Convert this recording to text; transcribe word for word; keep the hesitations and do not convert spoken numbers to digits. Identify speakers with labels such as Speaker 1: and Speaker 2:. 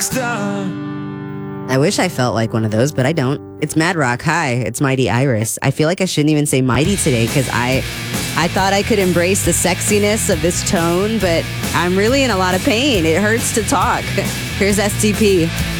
Speaker 1: star.
Speaker 2: I wish I felt like one of those, but I don't. It's Mad Rock. Hi, it's Mighty Iris. I feel like I shouldn't even say Mighty today because I, I thought I could embrace the sexiness of this tone, but I'm really in a lot of pain. It hurts to talk. Here's S T P.